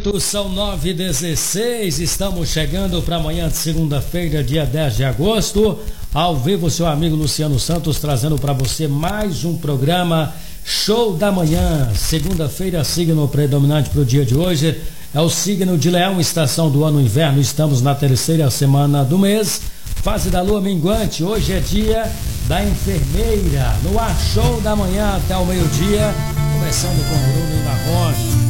8, são 9h16, estamos chegando para amanhã de segunda-feira, dia 10 de agosto. Ao vivo, seu amigo Luciano Santos trazendo para você mais um programa Show da Manhã. Segunda-feira, signo predominante para o dia de hoje é o signo de Leão, estação do ano inverno. Estamos na terceira semana do mês, fase da lua minguante. Hoje é dia da enfermeira. No ar, Show da Manhã até o meio-dia, começando com Bruno e Marrone.